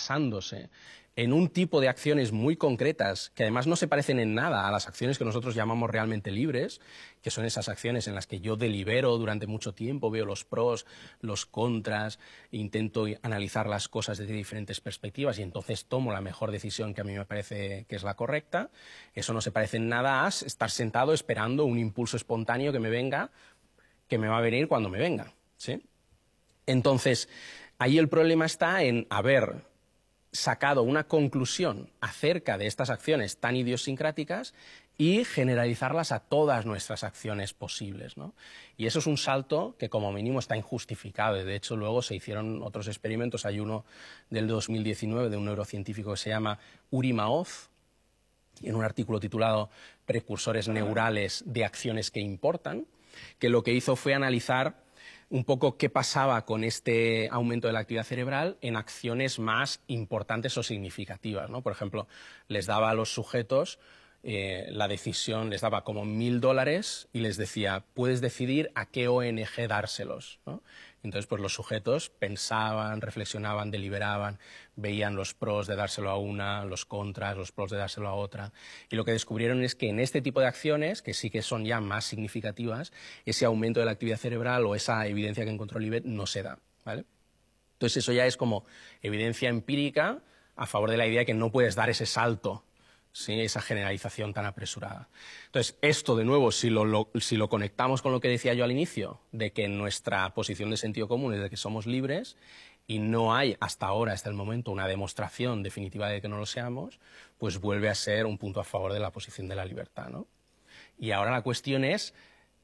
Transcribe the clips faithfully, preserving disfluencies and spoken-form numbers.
basándose en un tipo de acciones muy concretas, que además no se parecen en nada a las acciones que nosotros llamamos realmente libres, que son esas acciones en las que yo delibero durante mucho tiempo, veo los pros, los contras, intento analizar las cosas desde diferentes perspectivas y entonces tomo la mejor decisión que a mí me parece que es la correcta. Eso no se parece en nada a estar sentado esperando un impulso espontáneo que me venga, que me va a venir cuando me venga, ¿sí? Entonces, ahí el problema está en haber sacado una conclusión acerca de estas acciones tan idiosincráticas y generalizarlas a todas nuestras acciones posibles, ¿no? Y eso es un salto que como mínimo está injustificado. De hecho, luego se hicieron otros experimentos. Hay uno del dos mil diecinueve de un neurocientífico que se llama Uri Maoz, en un artículo titulado Precursores neurales de acciones que importan, que lo que hizo fue analizar un poco qué pasaba con este aumento de la actividad cerebral en acciones más importantes o significativas, ¿no? Por ejemplo, les daba a los sujetos eh, la decisión, les daba como mil dólares y les decía, puedes decidir a qué O N G dárselos, ¿no? Entonces, pues los sujetos pensaban, reflexionaban, deliberaban, veían los pros de dárselo a una, los contras, los pros de dárselo a otra. Y lo que descubrieron es que en este tipo de acciones, que sí que son ya más significativas, ese aumento de la actividad cerebral o esa evidencia que encontró Libet no se da, ¿vale? Entonces, eso ya es como evidencia empírica a favor de la idea de que no puedes dar ese salto, ¿sí? Esa generalización tan apresurada. Entonces, esto, de nuevo, si lo, lo, si lo conectamos con lo que decía yo al inicio, de que nuestra posición de sentido común es de que somos libres y no hay hasta ahora, hasta el momento, una demostración definitiva de que no lo seamos, pues vuelve a ser un punto a favor de la posición de la libertad, ¿no? Y ahora la cuestión es,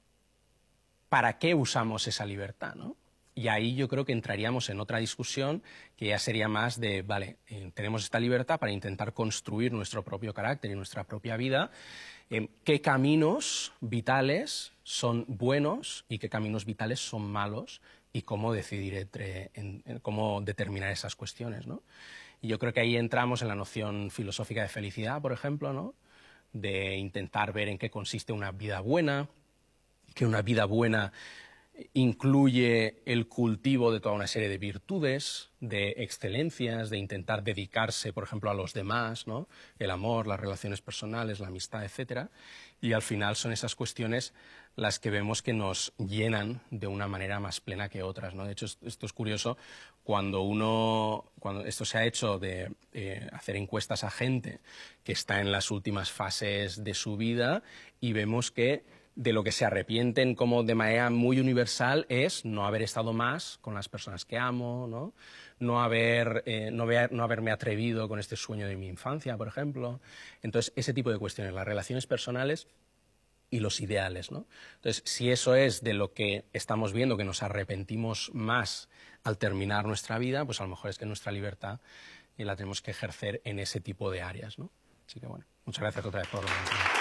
¿para qué usamos esa libertad, ¿no? Y ahí yo creo que entraríamos en otra discusión que ya sería más de, vale, eh, tenemos esta libertad para intentar construir nuestro propio carácter y nuestra propia vida, eh, ¿qué caminos vitales son buenos y qué caminos vitales son malos? Y cómo decidir entre, en, en cómo determinar esas cuestiones, ¿no? Y yo creo que ahí entramos en la noción filosófica de felicidad, por ejemplo, ¿no? De intentar ver en qué consiste una vida buena, que una vida buena incluye el cultivo de toda una serie de virtudes, de excelencias, de intentar dedicarse, por ejemplo, a los demás, ¿no? El amor, las relaciones personales, la amistad, etcétera. Y al final son esas cuestiones las que vemos que nos llenan de una manera más plena que otras, ¿no? De hecho, esto es curioso, cuando uno, cuando esto se ha hecho de eh, hacer encuestas a gente que está en las últimas fases de su vida y vemos que de lo que se arrepienten como de manera muy universal es no haber estado más con las personas que amo, no, no, haber, eh, no, haber, no haberme atrevido con este sueño de mi infancia, por ejemplo. Entonces, ese tipo de cuestiones, las relaciones personales y los ideales, ¿no? Entonces, si eso es de lo que estamos viendo, que nos arrepentimos más al terminar nuestra vida, pues a lo mejor es que nuestra libertad eh, la tenemos que ejercer en ese tipo de áreas, ¿no? Así que bueno, muchas gracias otra vez por la atención.